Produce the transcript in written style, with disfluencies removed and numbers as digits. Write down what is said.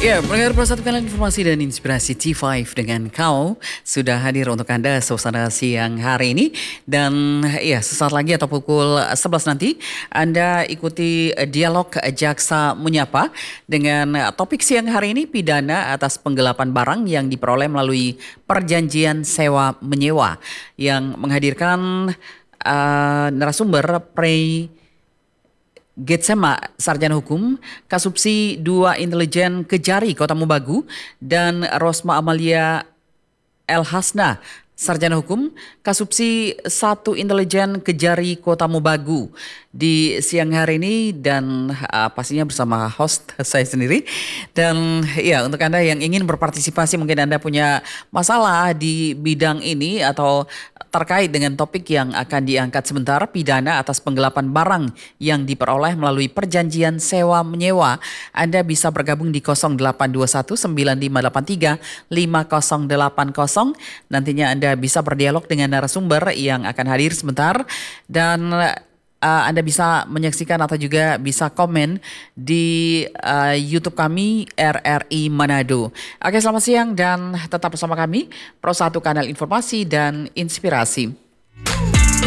Ya, pendengar persatukan informasi dan inspirasi T5 dengan kau sudah hadir untuk Anda suasana siang hari ini. Dan ya, sesaat lagi atau pukul 11 nanti Anda ikuti dialog Jaksa Menyapa dengan topik siang hari ini pidana atas penggelapan barang yang diperoleh melalui perjanjian sewa menyewa yang menghadirkan narasumber Getsema, Sarjana Hukum, Kasubsi 2 Intelijen Kejari Kota Mobagu, dan Rosma Amalia El Hasna, Sarjana Hukum, Kasubsi 1 Intelijen Kejari Kota Mobagu di siang hari ini dan pastinya bersama host saya sendiri. Dan ya, untuk Anda yang ingin berpartisipasi, mungkin Anda punya masalah di bidang ini atau terkait dengan topik yang akan diangkat sebentar, pidana atas penggelapan barang yang diperoleh melalui perjanjian sewa menyewa. Anda bisa bergabung di 0821 9583 5080. Nantinya Anda bisa berdialog dengan narasumber yang akan hadir sebentar, dan Anda bisa menyaksikan atau juga bisa komen di YouTube kami RRI Manado. Oke, selamat siang dan tetap bersama kami Pro 1 Kanal Informasi dan Inspirasi.